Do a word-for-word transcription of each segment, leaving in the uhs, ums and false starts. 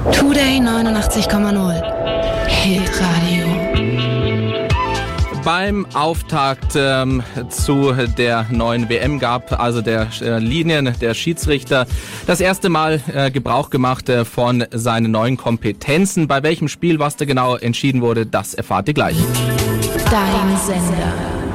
Today neunundachtzig Komma null. Hitradio. Beim Auftakt ähm, zu der neuen W M gab also der äh, Linien der Schiedsrichter das erste Mal äh, Gebrauch gemacht äh, von seinen neuen Kompetenzen. Bei welchem Spiel, was da genau entschieden wurde, das erfahrt ihr gleich. Dein Sender.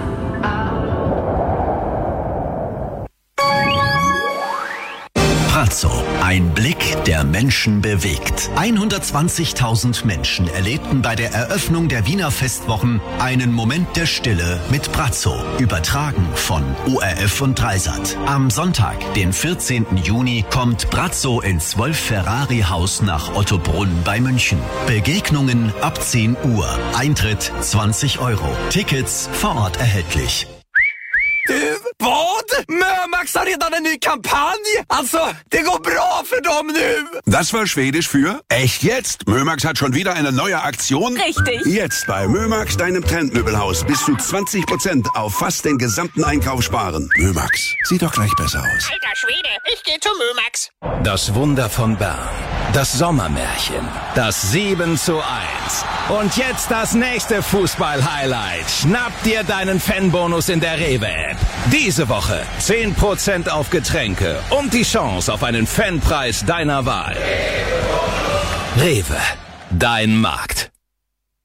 Brazzo, ein Blick, der Menschen bewegt. hundertzwanzigtausend Menschen erlebten bei der Eröffnung der Wiener Festwochen einen Moment der Stille mit Brazzo, übertragen von O R F und Dreisat. Am Sonntag, den vierzehnten Juni, kommt Brazzo ins Wolf-Ferrari-Haus nach Ottobrunn bei München. Begegnungen ab zehn Uhr. Eintritt zwanzig Euro. Tickets vor Ort erhältlich. Du, vad? Mömax har redan en ny kampanj! Alltså, det går bra för dem nu! Das war Schwedisch für echt jetzt? Mömax hat schon wieder eine neue Aktion? Richtig! Jetzt bei Mömax, deinem Trendmöbelhaus, bis zu zwanzig Prozent auf fast den gesamten Einkauf sparen. Mömax, sieht doch gleich besser aus. Alter Schwede, ich geh zu Mömax. Das Wunder von Bern, das Sommermärchen, das sieben zu eins. Und jetzt das nächste Fußball-Highlight. Schnapp dir deinen Fanbonus in der Rewe-App. Diese Woche zehn Prozent auf Getränke und die Chance auf einen Fanpreis deiner Wahl. Rewe, dein Markt.